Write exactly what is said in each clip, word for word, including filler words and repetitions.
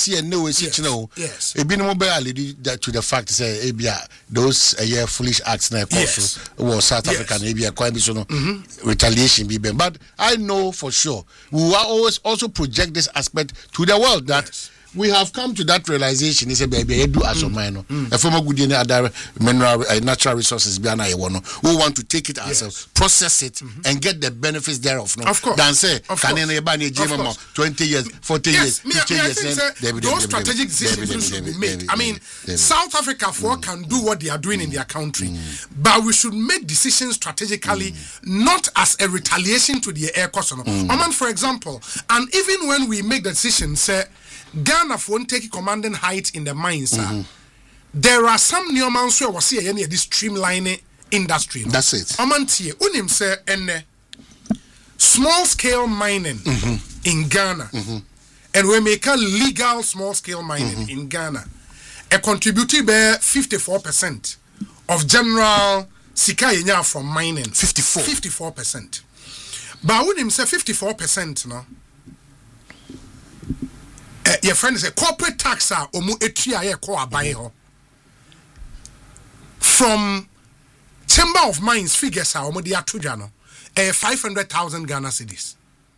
see and no is no. Yes. A bit more barely that to the fact say Abia those a year foolish acts na yes. was South yes. African Abia quite mm-hmm. retaliation be but I know for sure we will always also project this aspect to the world that yes. we have come to that realization is a baby I do as a minor a former good other mineral uh, natural resources we want to take it ourselves yes. process it mm-hmm. and get the benefits thereof no? Of course than say of can course. twenty years forty yes. years fifty me, years me, then, David, those David, strategic decisions David, should be made. I mean David. South Africa for mm. can do what they are doing mm. in their country mm. but we should make decisions strategically mm. not as a retaliation to the air cost mm. I mean, for example, and even when we make the decision say Ghana won't take commanding height in the mines. Mm-hmm. There are some neomans who was here this streamlining industry. That's it. Amantie, unim say ene small scale mining mm-hmm. in Ghana, mm-hmm. and we make a legal small scale mining mm-hmm. in Ghana. A contributed by fifty-four percent of general sika yenya from mining. Fifty-four. Fifty-four percent. But unim say fifty-four percent no. Uh, your friend is a corporate tax omu etua ye ko aban ho from Chamber of Mines figures are omu de atodwa no eh five hundred thousand Ghana cedis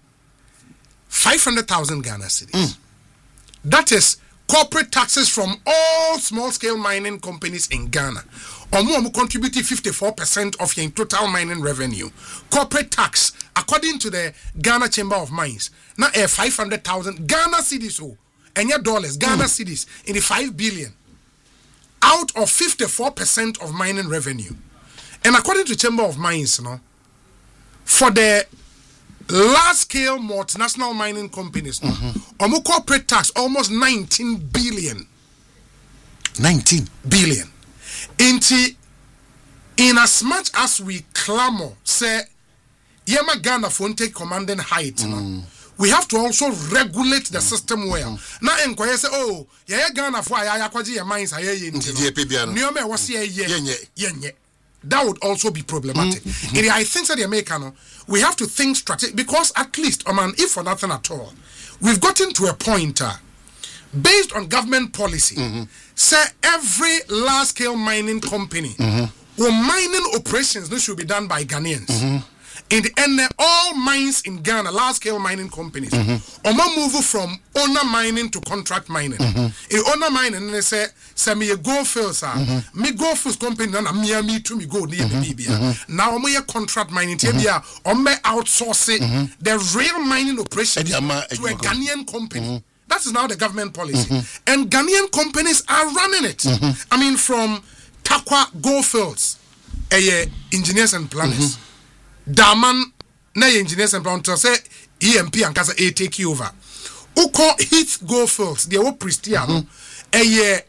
five hundred thousand Ghana cedis mm. That is corporate taxes from all small scale mining companies in Ghana. Omu omu contributed fifty-four percent of your total mining revenue. Corporate tax according to the Ghana Chamber of Mines now a five hundred thousand Ghana cedis oh and your dollars Ghana mm. cedis in the five billion out of fifty-four percent of mining revenue. And according to Chamber of Mines, you know, for the large scale multinational mining companies, mm-hmm. no, corporate tax almost nineteen billion. nineteen billion. Inti, in as much as we clamor, say, Yema Ghana for take commanding height, mm. you know, we have to also regulate the mm. system well. Mm. Now, inquire say, oh, yeah, Ghana for I kwaji your mines, I hear Niome was here, yeah, that would also be problematic. Mm. And I think that the American, we have to think strategic because at least, oh man, if for nothing at all, we've gotten to a point. Uh, Based on government policy, mm-hmm. say every large-scale mining company mm-hmm. or mining operations this should be done by Ghanaians. Mm-hmm. In the end, all mines in Ghana, large-scale mining companies, mm-hmm. or move from owner mining to contract mining. Mm-hmm. In owner mining, they say, "Say me a go fields, mm-hmm. me go fields company, na me me to me go near me be mm-hmm. now me a contract mining, mm-hmm. or me outsource mm-hmm. the real mining operation to a Ghanaian company." Mm-hmm. That is now the government policy. Mm-hmm. And Ghanaian companies are running it. Mm-hmm. I mean, from Takwa Goldfields, uh, engineers and planners. Mm-hmm. Daman, na engineers and planners, say E M P and Kasa A take you over. Uko Heath Goldfields, they were Pristiano, a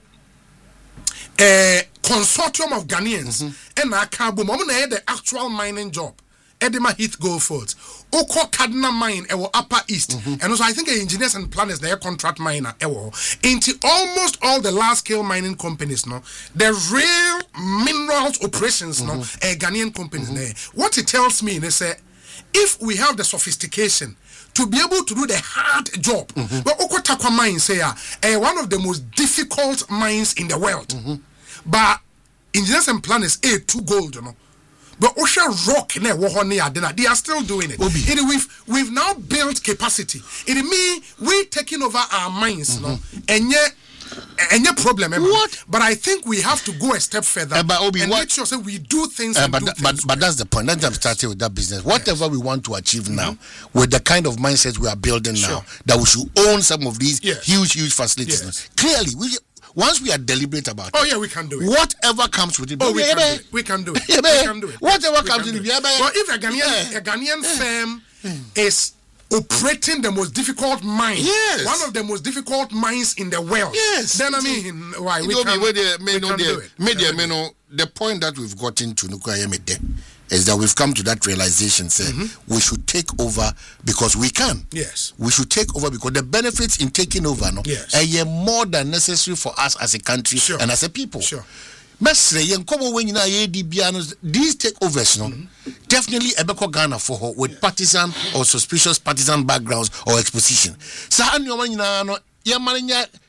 mm-hmm. consortium of Ghanaians, mm-hmm. and Akabu, Mama had the actual mining job. Edema Heath Goldfields, Oko Cardinal Mine, Ewo Upper East, mm-hmm. and also I think engineers and planners, their contract miner, Ewo, into almost all the large scale mining companies, no, the real minerals operations, mm-hmm. no, a Ghanaian companies, mm-hmm. there. What it tells me, they say, if we have the sophistication to be able to do the hard job, mm-hmm. but Oko Takwa Mine, say, uh, one of the most difficult mines in the world, mm-hmm. but engineers and planners, a two gold, you know. But Osha Rock ne wohone they are still doing it. Obi. It we've we've now built capacity. It mean we taking over our minds, mm-hmm. no, and yet and yet problem. What? But I think we have to go a step further uh, but Obi, and what? Make sure that we do things. Uh, but do th- things but but that's the point. That's I'm starting with that business. Whatever yes. we want to achieve mm-hmm. now, with the kind of mindset we are building sure. now, that we should own some of these yes. huge huge facilities. Yes. Clearly, we. Once we are deliberate about oh, it, yeah, we can do it. Whatever comes with it, oh, we, can do it. we can do it. We can do it. Whatever we comes with it. it. Well, if a Ghanaian, a Ghanaian firm is operating the most difficult mine, yes. one of the most difficult mines in the world, yes. then I mean, why we you can, know, we the, we can the, do it. Media, yeah. know, the point that we've gotten to Nukayemede is that we've come to that realization, say, mm-hmm. we should take over because we can. Yes. We should take over because the benefits in taking over no, yes. are more than necessary for us as a country sure. and as a people. Sure. These takeovers, no, mm-hmm. definitely Ebeko Ghana for her with yeah. partisan or suspicious partisan backgrounds or exposition.